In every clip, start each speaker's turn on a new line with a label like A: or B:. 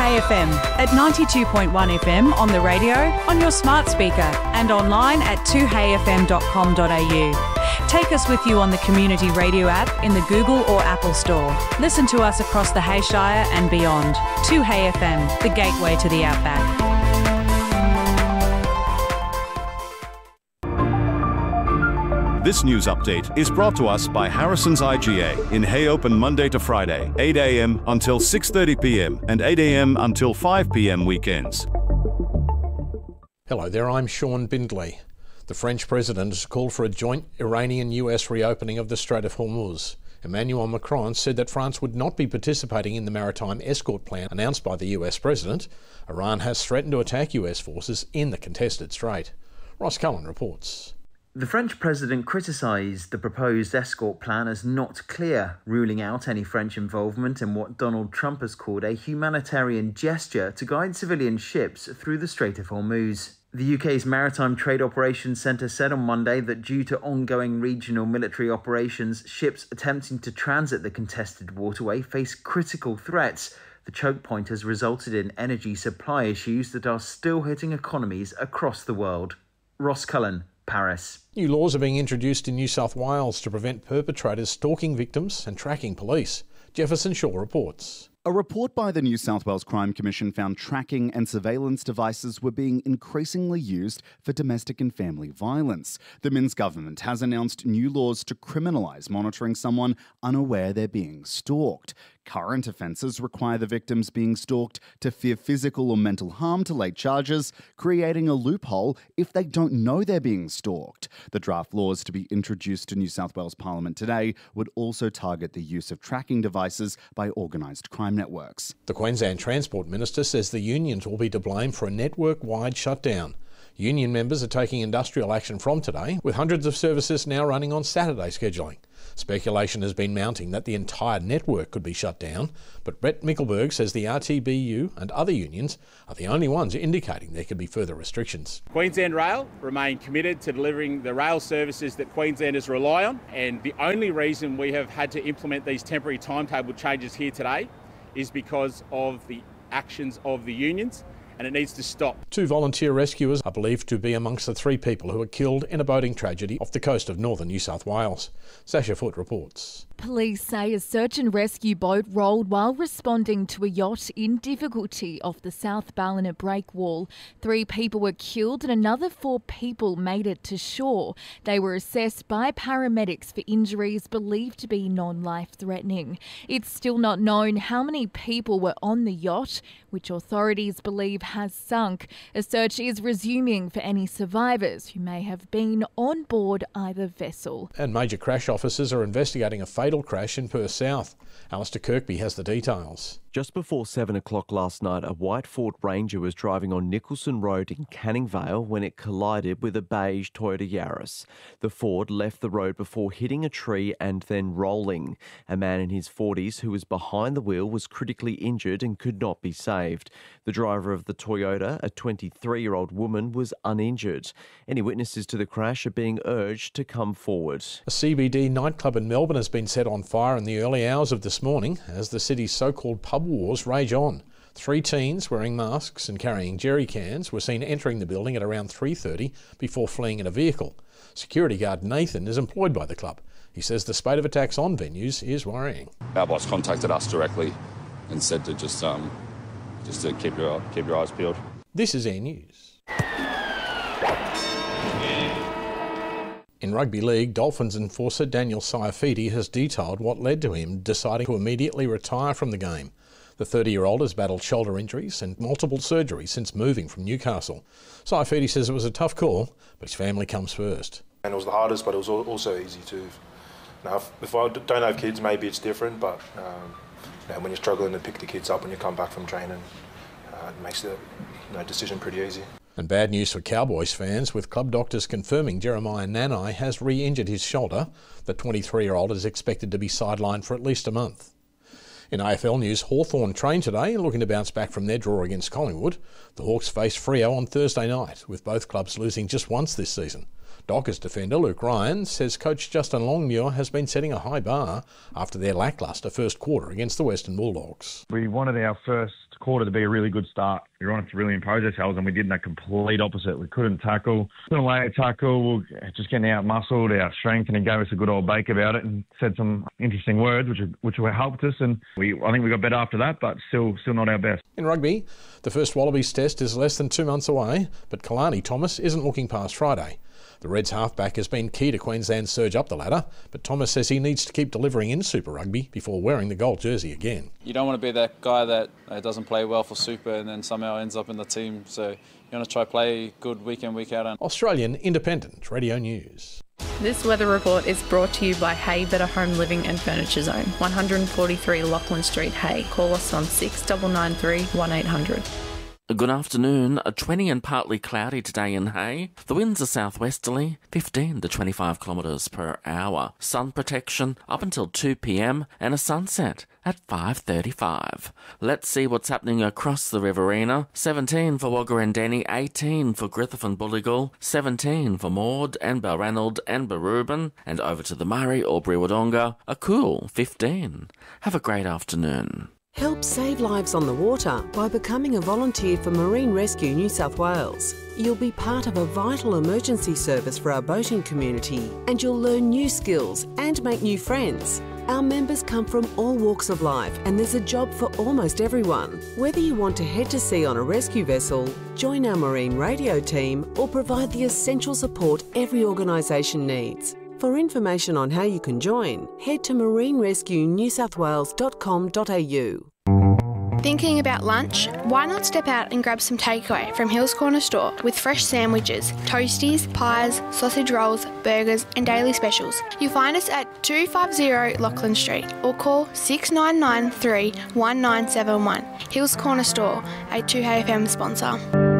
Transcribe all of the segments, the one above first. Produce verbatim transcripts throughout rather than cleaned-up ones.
A: Hey F M at ninety-two point one F M on the radio, on your smart speaker and online at two hey f m dot com dot a u. Take us with you on the Community Radio app in the Google or Apple Store. Listen to us across the Hayshire and beyond. two Hey F M, the gateway to the outback.
B: This news update is brought to us by Harrison's I G A in Hay Open Monday to Friday, eight a m until six thirty p m and eight a m until five p m weekends.
C: Hello there, I'm Sean Bindley. The French president has called for a joint Iranian-U S reopening of the Strait of Hormuz. Emmanuel Macron said that France would not be participating in the maritime escort plan announced by the U S president. Iran has threatened to attack U S forces in the contested strait. Ross Cullen reports.
D: The French president criticised the proposed escort plan as not clear, ruling out any French involvement in what Donald Trump has called a humanitarian gesture to guide civilian ships through the Strait of Hormuz. The U K's Maritime Trade Operations Centre said on Monday that due to ongoing regional military operations, ships attempting to transit the contested waterway face critical threats. The choke point has resulted in energy supply issues that are still hitting economies across the world. Ross Cullen, Paris.
C: New laws are being introduced in New South Wales to prevent perpetrators stalking victims and tracking police. Jefferson Shaw reports.
E: A report by the New South Wales Crime Commission found tracking and surveillance devices were being increasingly used for domestic and family violence. The Minns government has announced new laws to criminalise monitoring someone unaware they're being stalked. Current offences require the victims being stalked to fear physical or mental harm to lay charges, creating a loophole if they don't know they're being stalked. The draft laws to be introduced to New South Wales Parliament today would also target the use of tracking devices by organised crime networks.
C: The Queensland Transport Minister says the unions will be to blame for a network-wide shutdown. Union members are taking industrial action from today, with hundreds of services now running on Saturday scheduling. Speculation has been mounting that the entire network could be shut down, but Brett Mickelberg says the R T B U and other unions are the only ones indicating there could be further restrictions.
F: Queensland Rail remain committed to delivering the rail services that Queenslanders rely on, and the only reason we have had to implement these temporary timetable changes here today is because of the actions of the unions, and it needs to stop. Two volunteer rescuers are believed to be amongst the three people who were killed in a boating tragedy off the coast of northern New South Wales. Sasha Foote reports.
G: Police say a search and rescue boat rolled while responding to a yacht in difficulty off the South Ballina breakwall. Three people were killed and another four people made it to shore. They were assessed by paramedics for injuries believed to be non-life-threatening. It's still not known how many people were on the yacht, which authorities believe has sunk. A search is resuming for any survivors who may have been on board either vessel.
C: And major crash officers are investigating a fatal crash in Perth South. Alistair Kirkby has the details.
H: Just before seven o'clock last night, a white Ford Ranger was driving on Nicholson Road in Canning Vale when it collided with a beige Toyota Yaris. The Ford left the road before hitting a tree and then rolling. A man in his forties who was behind the wheel was critically injured and could not be saved. The driver of the Toyota, a twenty-three-year-old woman, was uninjured. Any witnesses to the crash are being urged to come forward.
C: A C B D nightclub in Melbourne has been set on fire in the early hours of this morning as the city's so-called pub wars rage on. Three teens wearing masks and carrying jerry cans were seen entering the building at around three thirty before fleeing in a vehicle. Security guard Nathan is employed by the club. He says the spate of attacks on venues is worrying.
I: Our boss contacted us directly and said to just um, just to keep your keep your eyes peeled.
C: This is Air News. In rugby league, Dolphins enforcer Daniel Saifiti has detailed what led to him deciding to immediately retire from the game. The thirty-year-old has battled shoulder injuries and multiple surgeries since moving from Newcastle. Saifiti says it was a tough call, but his family comes first.
J: And it was the hardest, but it was also easy too. Now, if, if I don't have kids, maybe it's different, but um, you know, when you're struggling to pick the kids up when you come back from training, uh, it makes the you know, decision pretty easy.
C: And bad news for Cowboys fans, with club doctors confirming Jeremiah Nanai has re-injured his shoulder. The twenty-three-year-old is expected to be sidelined for at least a month. In A F L news, Hawthorn trained today, looking to bounce back from their draw against Collingwood. The Hawks face Freo on Thursday night, with both clubs losing just once this season. Dockers defender Luke Ryan says coach Justin Longmuir has been setting a high bar after their lacklustre first quarter against the Western Bulldogs.
K: We wanted our first quarter to be a really good start. We wanted to really impose ourselves, and we did the complete opposite. We couldn't tackle, couldn't lay a tackle, we were just getting out-muscled, out-strength, and he gave us a good old bake about it and said some interesting words which which helped us, and we I think we got better after that, but still still not our best.
C: In rugby, the first Wallabies test is less than two months away, but Kalani Thomas isn't looking past Friday. The Reds halfback has been key to Queensland's surge up the ladder, but Thomas says he needs to keep delivering in Super Rugby before wearing the gold jersey again.
L: You don't want to be that guy that uh, doesn't play well for Super and then somehow ends up in the team, so you want to try play good week in, week out. And
C: Australian Independent Radio News.
M: This weather report is brought to you by Hay Better Home Living and Furniture Zone, one forty-three Lachlan Street, Hay. Call us on six nine nine three, one eight hundred.
N: Good afternoon. A twenty and partly cloudy today in Hay. The winds are southwesterly, fifteen to twenty-five kilometres per hour. Sun protection up until two p m and a sunset at five thirty-five. Let's see what's happening across the Riverina. seventeen for Wagga and Denny, eighteen for Griffith and Bulligal, seventeen for Maud and Balranald and Barubin, and over to the Murray or Wodonga, a cool fifteen. Have a great afternoon.
O: Help save lives on the water by becoming a volunteer for Marine Rescue New South Wales. You'll be part of a vital emergency service for our boating community, and you'll learn new skills and make new friends. Our members come from all walks of life, and there's a job for almost everyone. Whether you want to head to sea on a rescue vessel, join our marine radio team, or provide the essential support every organisation needs. For information on how you can join, head to marine rescue new south wales dot com dot a u.
P: Thinking about lunch? Why not step out and grab some takeaway from Hills Corner Store with fresh sandwiches, toasties, pies, sausage rolls, burgers and daily specials. You'll find us at two fifty Lachlan Street or call six nine nine three, one nine seven one. Hills Corner Store, a two H F M sponsor.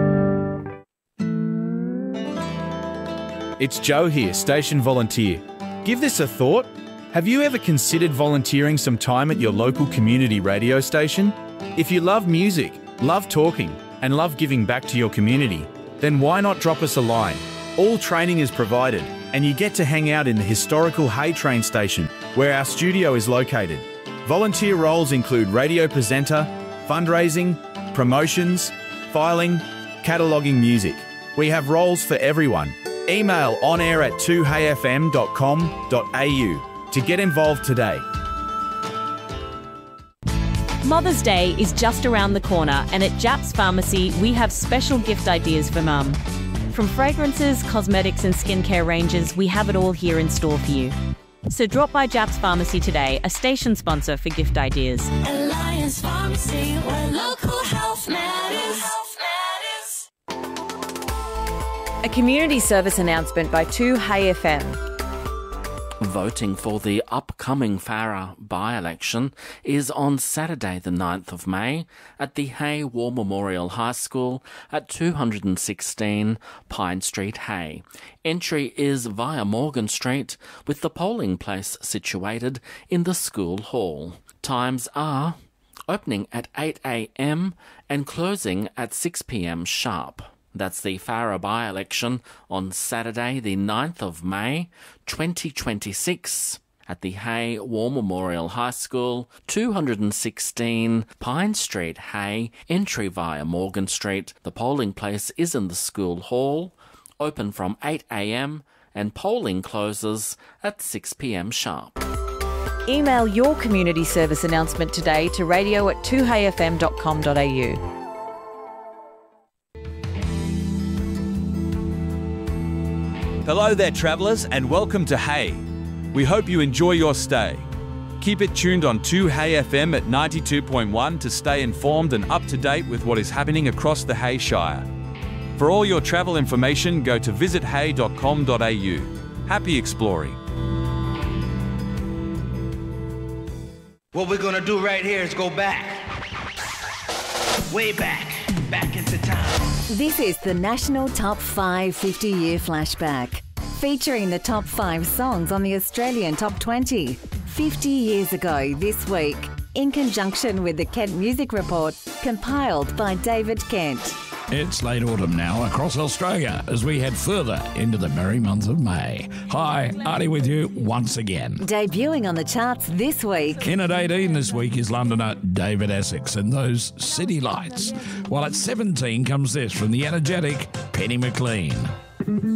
Q: It's Joe here, station volunteer. Give this a thought. Have you ever considered volunteering some time at your local community radio station? If you love music, love talking, and love giving back to your community, then why not drop us a line? All training is provided, and you get to hang out in the historical Hay train station, where our studio is located. Volunteer roles include radio presenter, fundraising, promotions, filing, cataloguing music. We have roles for everyone. Email onair at two h f m dot com dot a u to get involved today.
R: Mother's Day is just around the corner, and at Japs Pharmacy we have special gift ideas for mum. From fragrances, cosmetics and skincare ranges, we have it all here in store for you. So drop by Japs Pharmacy today, a station sponsor for gift ideas.
S: Alliance Pharmacy, where local health matters.
A: A community service announcement by two Hay F M.
N: Voting for the upcoming Farrer by-election is on Saturday the ninth of May at the Hay War Memorial High School at two sixteen Pine Street, Hay. Entry is via Morgan Street, with the polling place situated in the school hall. Times are opening at eight a m and closing at six p m sharp. That's the Farrer by-election on Saturday the ninth of May twenty twenty-six at the Hay War Memorial High School, two sixteen Pine Street, Hay. Entry via Morgan Street. The polling place is in the school hall, open from eight a m and polling closes at six p m sharp.
A: Email your community service announcement today to radio at two h f m dot com dot a u.
Q: Hello there, travellers, and welcome to Hay. We hope you enjoy your stay. Keep it tuned on two Hay F M at ninety-two point one to stay informed and up to date with what is happening across the Hay Shire. For all your travel information, go to visit hay dot com dot a u. Happy exploring.
T: What we're gonna do right here is go back. Way back. Back into time.
U: This is the National Top five fifty-year flashback, featuring the top five songs on the Australian Top twenty. fifty years ago this week, in conjunction with the Kent Music Report, compiled by David Kent.
B: It's late autumn now across Australia as we head further into the merry month of May. Hi, Artie with you once again.
U: Debuting on the charts this week.
B: In at eighteen this week is Londoner David Essex and those City Lights. While at seventeen comes this from the energetic Penny McLean.